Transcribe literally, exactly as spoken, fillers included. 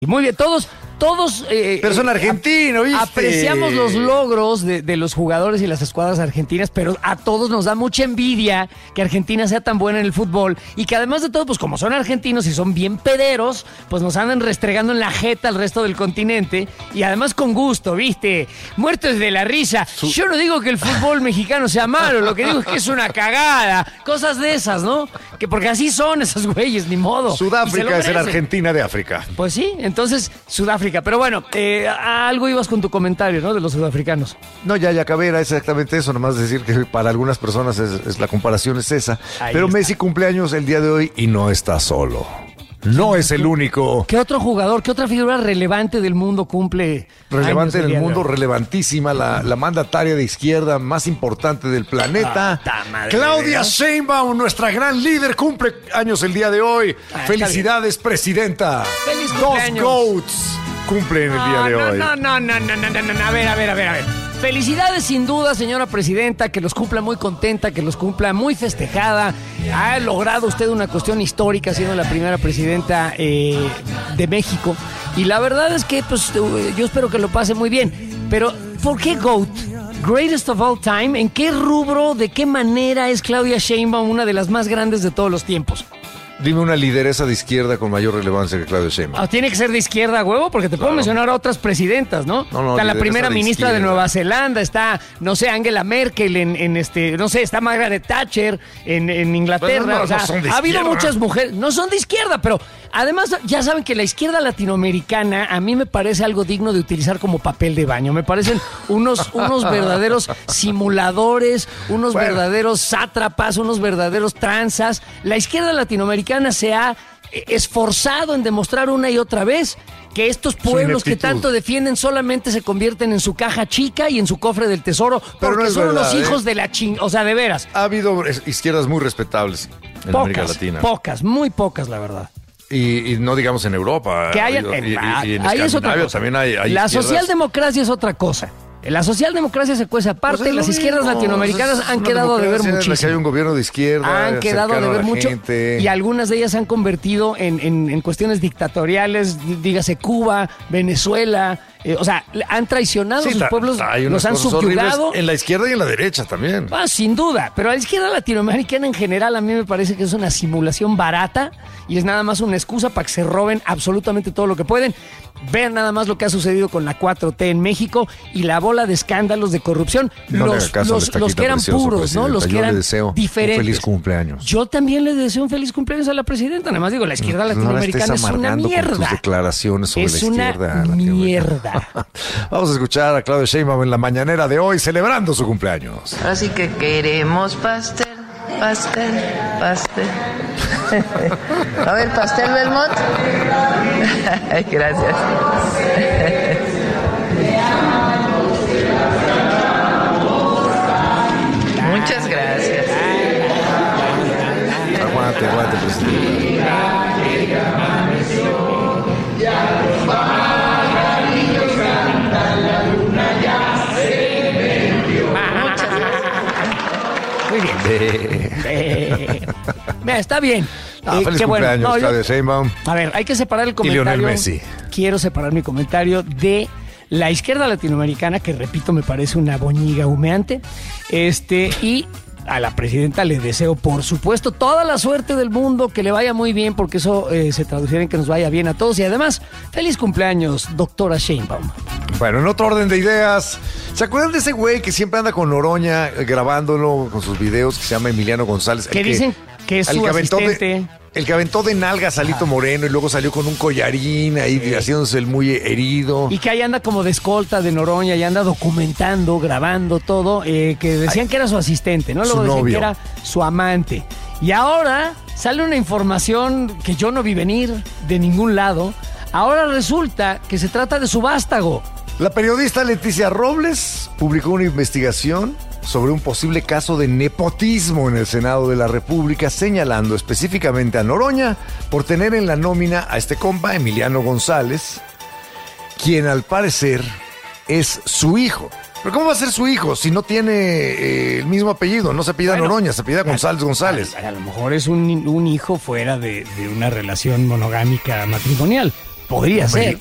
Muy bien, todos, todos... Eh, pero son argentinos, ¿viste? Apreciamos los logros de, de los jugadores y las escuadras argentinas, pero a todos nos da mucha envidia que Argentina sea tan buena en el fútbol y que además de todo, pues como son argentinos y son bien pederos, pues nos andan restregando en la jeta al resto del continente y además con gusto, ¿viste? Muertos de la risa. Su... Yo no digo que el fútbol mexicano sea malo, lo que digo es que es una cagada. Cosas de esas, ¿no? Que porque así son esos güeyes, ni modo. Sudáfrica es la Argentina de África. Pues sí, entonces Sudáfrica. Pero bueno, eh, a algo ibas con tu comentario, ¿no? De los sudafricanos. No, ya, ya acabé, era exactamente eso. Nomás decir que para algunas personas es, es la comparación es esa. Ahí Pero está. Messi cumpleaños el día de hoy y no está solo. No es el único. ¿Qué otro jugador, qué otra figura relevante del mundo cumple? Relevante en el mundo, relevantísima, la, la mandataria de izquierda más importante del planeta. Ah, Claudia Sheinbaum, nuestra gran líder, cumple años el día de hoy. Ah, Felicidades, presidenta. Feliz Dos GOATs cumplen el día no, de no, hoy. No, no, no, no, no, no, no, a ver, a ver, a ver, a ver. Felicidades sin duda, señora presidenta, que los cumpla muy contenta, que los cumpla muy festejada. Ha logrado usted una cuestión histórica siendo la primera presidenta eh, de México. Y la verdad es que pues yo espero que lo pase muy bien. Pero, ¿por qué GOAT? Greatest of all time. ¿En qué rubro, de qué manera es Claudia Sheinbaum una de las más grandes de todos los tiempos? Dime una lideresa de izquierda con mayor relevancia que Claudia Sheinbaum. Ah, tiene que ser de izquierda, huevo, porque te claro. puedo mencionar a otras presidentas, ¿no? no, no está la primera de ministra izquierda. de Nueva Zelanda, está, no sé, Angela Merkel en, en este, no sé, está Margaret Thatcher en, en Inglaterra. No, no, o sea, no son de ha habido izquierda. muchas mujeres, no son de izquierda, pero además ya saben que la izquierda latinoamericana a mí me parece algo digno de utilizar como papel de baño. Me parecen unos, unos verdaderos simuladores, unos bueno. verdaderos sátrapas, unos verdaderos tranzas. La izquierda latinoamericana se ha esforzado en demostrar una y otra vez que estos pueblos que tanto defienden solamente se convierten en su caja chica y en su cofre del tesoro porque Pero no es son verdad, los hijos ¿eh? de la ching... O sea, de veras. Ha habido izquierdas muy respetables en pocas, América Latina. Pocas, muy pocas, la verdad. Y, y no digamos en Europa. Que haya, y, y, y en ahí es otra cosa. También hay, hay la izquierdas. Socialdemocracia es otra cosa. La socialdemocracia se cuece aparte, pues las izquierdas mismo. latinoamericanas pues han quedado de ver muchísimo. Que hay un gobierno de izquierda. Han quedado de ver mucho. Gente. Y algunas de ellas se han convertido en, en, en cuestiones dictatoriales, dígase Cuba, Venezuela. Eh, o sea, han traicionado sí, a sus ta, pueblos, ta, los han subyugado. En la izquierda y en la derecha también. Ah, sin duda, pero la izquierda latinoamericana en general a mí me parece que es una simulación barata y es nada más una excusa para que se roben absolutamente todo lo que pueden. Vean nada más lo que ha sucedido con la cuatro T en México y la bola de escándalos de corrupción. No los los, los que eran puros, presidenta. ¿no? Los Yo que eran le deseo diferentes. Un feliz cumpleaños. Yo también le deseo un feliz cumpleaños a la presidenta. Nada más digo, la izquierda no, latinoamericana no es una mierda. Con tus declaraciones sobre es la izquierda. una mierda. Vamos a escuchar a Claudia Sheinbaum en la mañanera de hoy celebrando su cumpleaños. Así que queremos pastel, pastel, pastel. A ver, pastel Belmont. Ay, gracias. Muchas gracias. Aguante, aguante, presidente. Muy bien. Eh, mira, está bien. Ah, eh, feliz qué bueno. cumpleaños, No, Claudia yo, Sheinbaum. A ver, hay que separar el comentario. Y Lionel Messi. Quiero separar mi comentario de la izquierda latinoamericana, que repito, me parece una boñiga humeante. Este, y a la presidenta le deseo, por supuesto, toda la suerte del mundo, que le vaya muy bien, porque eso eh, se traduciría en que nos vaya bien a todos. Y además, feliz cumpleaños, doctora Sheinbaum. Bueno, en otro orden de ideas, ¿se acuerdan de ese güey que siempre anda con Noroña eh, grabándolo con sus videos, que se llama Emiliano González? Que dicen que es su asistente. De, el que aventó de nalgas a Alito Moreno y luego salió con un collarín ahí sí. haciéndose el muy herido. Y que ahí anda como de escolta de Noroña y anda documentando, grabando todo, eh, que decían Ay, que era su asistente, ¿no? Luego decían novio. que era su amante. Y ahora sale una información que yo no vi venir de ningún lado. Ahora resulta que se trata de su vástago. La periodista Leticia Robles publicó una investigación sobre un posible caso de nepotismo en el Senado de la República, señalando específicamente a Noroña por tener en la nómina a este compa, Emiliano González, quien al parecer es su hijo. ¿Pero cómo va a ser su hijo si no tiene eh, el mismo apellido? No se apellida bueno, Noroña, se apellida González González. A, a lo mejor es un, un hijo fuera de, de una relación monogámica matrimonial. Podría Hombre, ser.